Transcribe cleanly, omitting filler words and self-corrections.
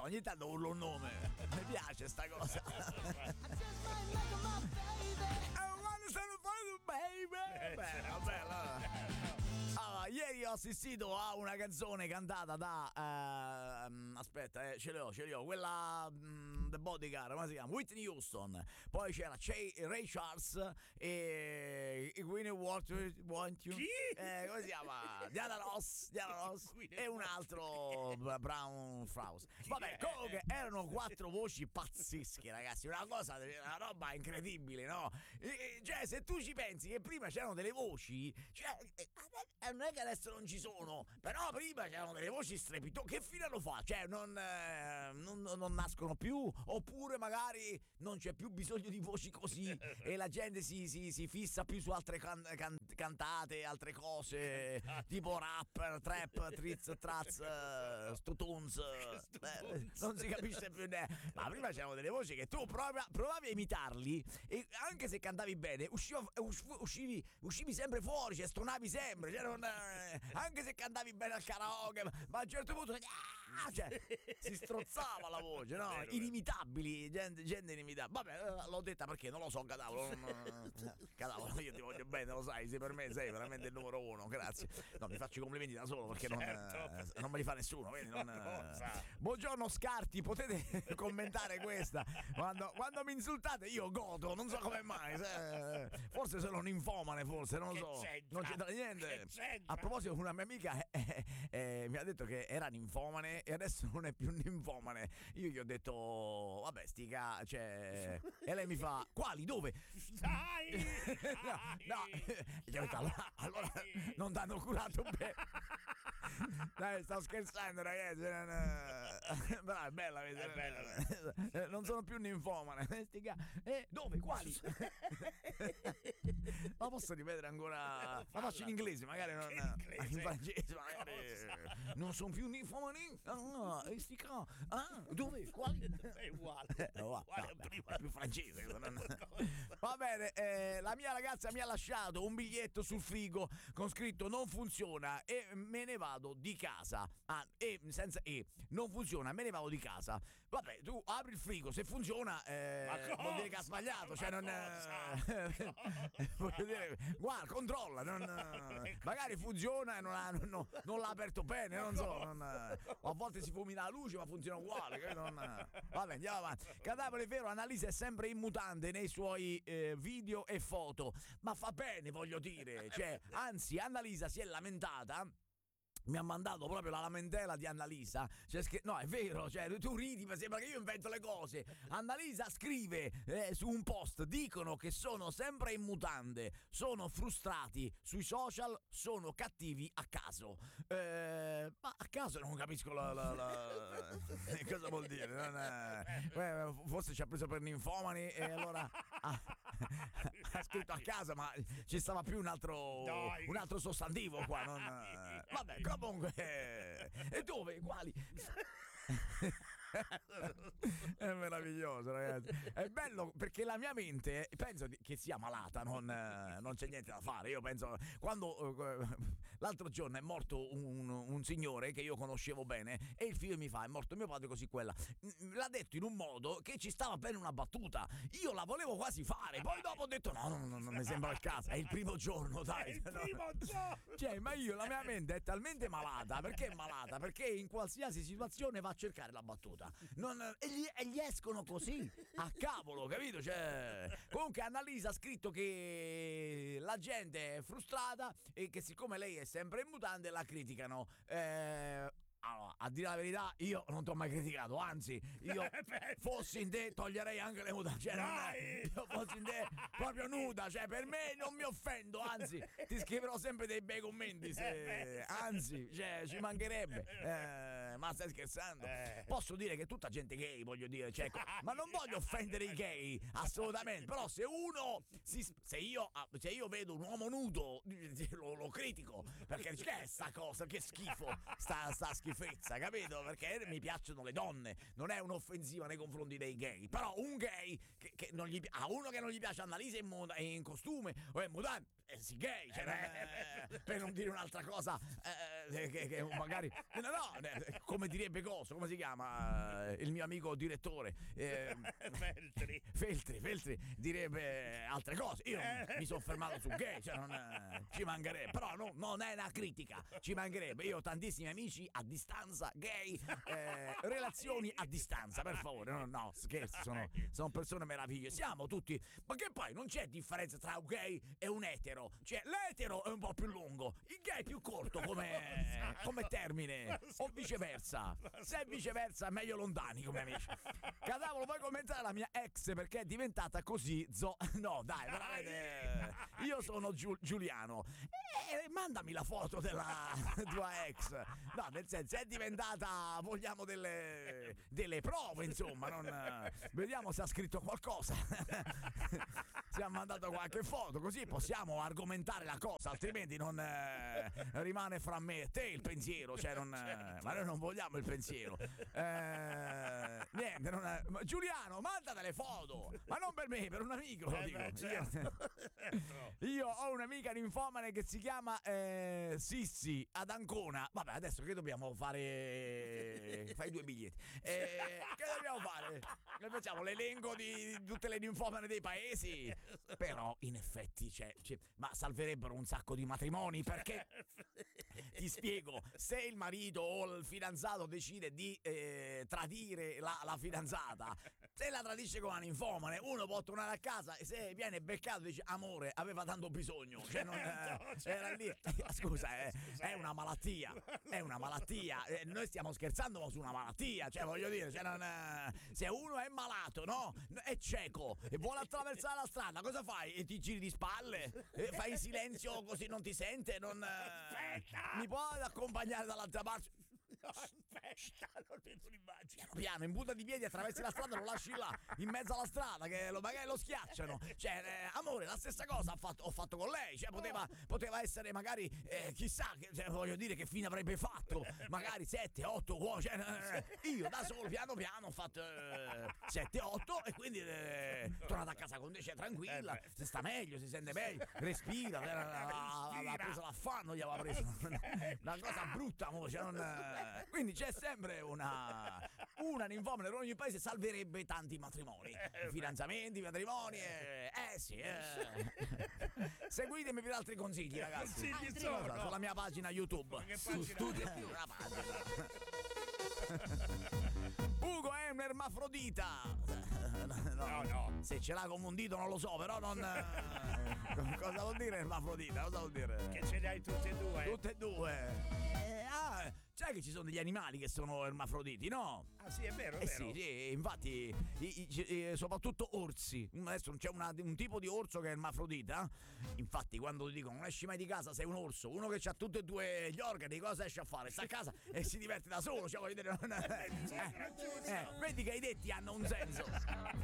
ogni tanto urlo un nome. Mi piace sta cosa. Baby. Vabbè, allora, ieri ho assistito a una canzone cantata da aspetta, ce l'ho, quella The Bodyguard, come si chiama? Whitney Houston. Poi c'era Ray Charles e Winnie Want You. Come si chiama? Diana Ross e un altro Brown Fraus. Vabbè, comunque erano 4 voci pazzesche, ragazzi, una roba incredibile, no? Cioè, se tu ci pensi che prima c'erano delle voci, cioè non è che adesso non ci sono, però prima c'erano delle voci strepitose. Che fine lo fa? Cioè non nascono più, oppure magari non c'è più bisogno di voci così e la gente si fissa più su altre cantate, altre cose tipo rap, trap, trizz, traz, stutuns, non si capisce più niente. Ma prima c'erano delle voci che tu provavi a imitarli e anche se cantavi bene uscivi sempre fuori, cioè stonavi sempre, cioè anche se cantavi bene al karaoke, ma a un certo punto cioè, si strozzava la voce, no? Inimitabili, gente inimitabile. Vabbè, l'ho detta perché non lo so, Cadavolo, io ti voglio bene, lo sai, per me sei veramente il numero 1, grazie. No, mi faccio i complimenti da solo perché non me li fa nessuno, quindi Buongiorno Scarti, potete commentare questa? Quando mi insultate io godo, non so come mai, forse sono un infomane, forse, non lo so, non c'entra niente. A proposito, una mia amica mi ha detto che era ninfomane e adesso non è più ninfomane. Io gli ho detto vabbè cioè, e lei mi fa quali, dove? No, gli ho detto allora non ti hanno curato bene. Dai, sto scherzando, ragazzi. Però è bella, non sono più ninfomane. Dove, quali? Ma posso ripetere ancora? Ma faccio in inglese, magari non in francese, magari. Non sono più ninfomani? Dove? Quali? È uguale. È più francese. Va bene, la mia ragazza mi ha lasciato un biglietto sul frigo con scritto non funziona e me ne vado di casa. Senza non funziona, me ne vado di casa. Vabbè, tu apri il frigo, se funziona vuol dire che ha sbagliato, cioè non voglio dire, guarda, controlla, magari funziona e non l'ha aperto bene, non so, a volte si fumina la luce ma funziona uguale, vabbè, andiamo avanti. Cadavere è vero, Annalisa è sempre in mutande nei suoi video e foto, ma fa bene, voglio dire, cioè, anzi Annalisa si è lamentata. Mi ha mandato proprio la lamentela di Annalisa, cioè, no, è vero, cioè tu ridi, ma sembra che io invento le cose. Annalisa scrive su un post: dicono che sono sempre in mutande, sono frustrati sui social, sono cattivi a caso. Ma a caso non capisco cosa vuol dire. Forse ci ha preso per ninfomani e allora ha scritto a casa, ma ci stava più un altro sostantivo qua, vabbè, comunque, e dove? Quali? È meraviglioso, ragazzi. È bello perché la mia mente penso che sia malata, non c'è niente da fare. Io penso, quando l'altro giorno è morto un signore che io conoscevo bene e il figlio mi fa: è morto mio padre, così quella. L'ha detto in un modo che ci stava bene una battuta. Io la volevo quasi fare, poi dopo ho detto no, non mi sembra il caso. È il primo giorno, dai. È il primo giorno. Cioè, ma la mia mente è talmente malata. Perché è malata? Perché in qualsiasi situazione va a cercare la battuta. E gli escono così a cavolo, capito? Cioè, comunque Annalisa ha scritto che la gente è frustrata e che siccome lei è sempre in mutande la criticano. Allora, a dire la verità, io non ti ho mai criticato, anzi, io fossi in te toglierei anche le mutande, cioè io fossi in te proprio nuda, cioè per me non mi offendo, anzi, ti scriverò sempre dei bei commenti, anzi, cioè ci mancherebbe, ma stai scherzando? Posso dire che è tutta gente gay, voglio dire, cioè, ma non voglio offendere i gay, assolutamente, però se se io vedo un uomo nudo, lo critico, perché dice, che è sta cosa, che schifo, sta schifezza, differenza, capito? Perché mi piacciono le donne, non è un'offensiva nei confronti dei gay, però un gay che non gli a uno che non gli piace Annalisa in costume o in mutande, sì, gay, cioè, per non dire un'altra cosa che magari come direbbe Coso, come si chiama il mio amico direttore Feltri direbbe altre cose. Io mi sono fermato su gay, cioè non ci mancherebbe, però non è una critica, ci mancherebbe. Io ho tantissimi amici a distanza gay, relazioni a distanza, per favore, no scherzo, sono persone meravigliose, siamo tutti, ma che poi non c'è differenza tra un gay e un etero, cioè l'etero è un po' più lungo, il gay è più corto come termine, o viceversa. Se è viceversa meglio lontani come amici. Cadavolo, puoi commentare la mia ex perché è diventata così no dai, veramente. Io sono Giuliano, mandami la foto della tua ex. No, nel senso, è diventata, vogliamo delle prove, insomma, vediamo se ha scritto qualcosa. Si ha mandato qualche foto, così possiamo argomentare la cosa, altrimenti non rimane fra me e te il pensiero, cioè ma noi non vogliamo il pensiero. Niente, Giuliano, manda delle foto, ma non per me, per un amico, lo dico. Certo. Io ho un'amica ninfomane che si chiama Sissi ad Ancona. Vabbè, adesso che dobbiamo fare? Fai 2 biglietti. Che dobbiamo fare? Noi facciamo l'elenco di tutte le ninfomane dei paesi. Però in effetti ma salverebbero un sacco di matrimoni, perché ti spiego, se il marito o il fidanzato decide di tradire la fidanzata, se la tradisce con una ninfomane, uno può tornare a casa e se viene beccato dice amore, aveva tanto bisogno, cioè non era lì. Scusa, è una malattia, noi stiamo scherzando ma su una malattia, cioè voglio dire, se uno è malato, no? È cieco e vuole attraversare la strada, cosa fai? E ti giri di spalle? Fai in silenzio così non ti sente? Mi può accompagnare dall'altra parte? No, aspetta, non vedo l'immagine. Piano, in punta di piedi attraversi la strada, lo lasci là, in mezzo alla strada, che magari lo schiacciano. Cioè, amore, la stessa cosa ho fatto con lei. Cioè, poteva essere magari, chissà, voglio dire, che fine avrebbe fatto. Magari 7, 8 uomini. Cioè, io da solo, piano piano, ho fatto 7, 8 e quindi tornato a casa con te, cioè, tranquilla, si sta meglio, si sente meglio, respira, ha preso l'affanno, gli aveva preso una cosa brutta, quindi c'è sempre una ninfomane per ogni paese, salverebbe tanti matrimoni, fidanzamenti, matrimoni, sì. Seguitemi per altri consigli, ragazzi. Consigli sono sulla mia pagina YouTube. Su Studio Più, una pagina. Ugo è un ermafrodita. No. Se ce l'ha come un dito non lo so, però non. Cosa vuol dire ermafrodita? Cosa vuol dire? Che ce li hai tutte e due? Tutte e due. Sai che ci sono degli animali che sono ermafroditi, no? Ah sì, è vero, è vero. Sì, infatti, soprattutto orsi. Adesso c'è un tipo di orso che è ermafrodita. Infatti, quando ti dicono non esci mai di casa, sei un orso. Uno che ha tutti e due gli organi, cosa esce a fare? Sta a casa e si diverte da solo. Cioè, voglio dire, vedi che i detti hanno un senso.